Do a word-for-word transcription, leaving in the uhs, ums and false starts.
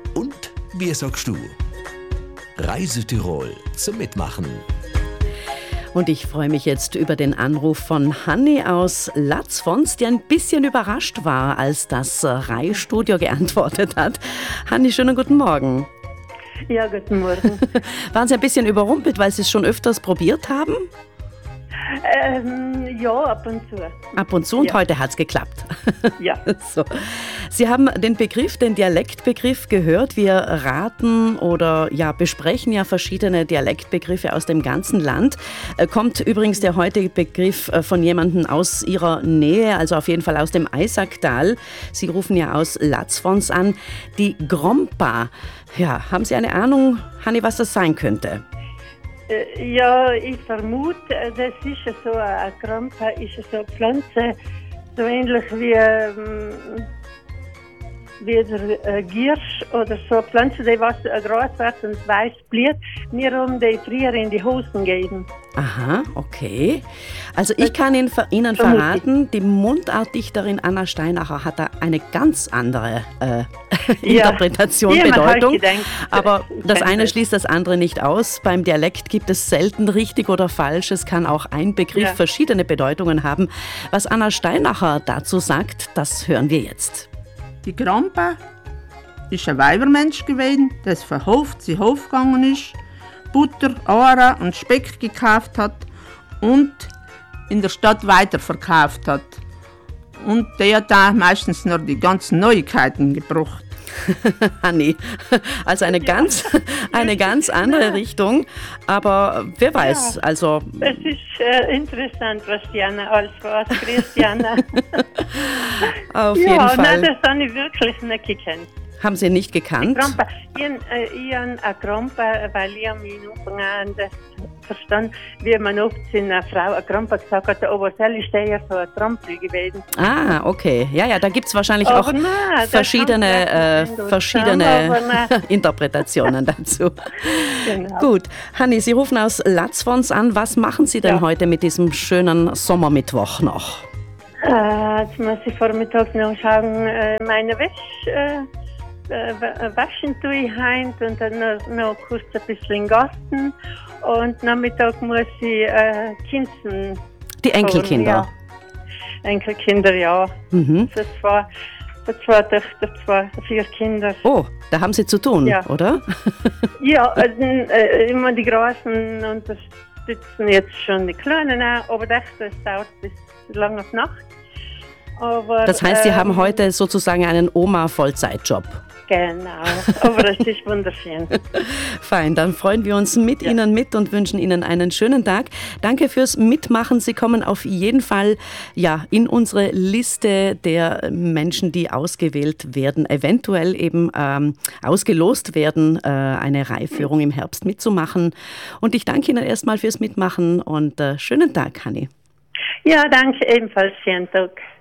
Und wie sagst du? Reisetirol zum Mitmachen. Und ich freue mich jetzt über den Anruf von Hanni aus Latzfons, die ein bisschen überrascht war, als das Reisstudio geantwortet hat. Hanni, schönen guten Morgen. Ja, guten Morgen. Waren Sie ein bisschen überrumpelt, weil Sie es schon öfters probiert haben? Ähm, ja, ab und zu. Ab und zu und ja. Heute hat es geklappt. Ja. So. Sie haben den Begriff, den Dialektbegriff gehört. Wir raten oder ja, besprechen ja verschiedene Dialektbegriffe aus dem ganzen Land. Äh, kommt übrigens der heutige Begriff äh, von jemandem aus Ihrer Nähe, also auf jeden Fall aus dem Eisacktal. Sie rufen ja aus Latzfons an. Die Grompa. Ja, haben Sie eine Ahnung, Hanni, was das sein könnte? Ja, ich vermute, das ist so, eine Grompa ist so eine Pflanze, so ähnlich wie, ähm, wie der äh, Giersch oder so eine Pflanze, die was äh, groß wird und weiß blüht. Wir haben die früher in die Hosen gegeben. Aha, okay. Also ich kann Ihnen, Ihnen verraten, die Mundartdichterin Anna Steinacher hat da eine ganz andere äh, Interpretation, ja, Bedeutung. Gedacht, aber das eine schließt das andere nicht aus. Beim Dialekt gibt es selten richtig oder falsch. Es kann auch ein Begriff ja. verschiedene Bedeutungen haben. Was Anna Steinacher dazu sagt, das hören wir jetzt. Die Grompa ist ein Weibermensch gewesen, der von Hof zu Hof gegangen ist, Butter, Aara und Speck gekauft hat und in der Stadt weiterverkauft hat. Und der hat da meistens nur die ganzen Neuigkeiten gebracht. Hanni, also eine ganz, eine ganz andere Richtung, aber wer weiß, ja, also... Es ist äh, interessant, was Jana alles weiß. Grüß Jana. Auf ja, jeden Fall. Nein, das habe ich wirklich nicht gekannt. Haben Sie nicht gekannt? Ich habe äh, eine Grompa, weil ich am Anfang an das verstanden, wie man oft einer Frau eine Grompa gesagt hat, aber soll ich ja so ein Trampel gewesen. Ah, okay. Ja, ja, da gibt es wahrscheinlich aber auch nein, verschiedene, äh, verschiedene Interpretationen dazu. Genau. Gut, Hanni, Sie rufen aus Latzfons an. Was machen Sie denn ja. heute mit diesem schönen Sommermittwoch noch? Äh, jetzt muss ich vormittags noch schauen, äh, meine Wäsche äh, äh, waschen tue ich heim und dann noch, noch kurz ein bisschen Garten. Und Nachmittag muss ich äh, Kindern. Die Enkelkinder? Ja. Enkelkinder, ja. Mhm. Für zwei, für zwei Töchter, zwei, vier Kinder. Oh, da haben Sie zu tun, ja. oder? Ja, äh, immer die Großen unterstützen jetzt schon die Kleinen auch, aber das, das dauert bis lange auf Nacht. Aber, das heißt, Sie ähm, haben heute sozusagen einen Oma-Vollzeitjob. Genau, aber es ist wunderschön. Fein, dann freuen wir uns mit ja. Ihnen mit und wünschen Ihnen einen schönen Tag. Danke fürs Mitmachen. Sie kommen auf jeden Fall ja, in unsere Liste der Menschen, die ausgewählt werden, eventuell eben ähm, ausgelost werden, äh, eine Reihführung im Herbst mitzumachen. Und ich danke Ihnen erstmal fürs Mitmachen und äh, schönen Tag, Hanni. Ja, danke ebenfalls. Schönen Tag.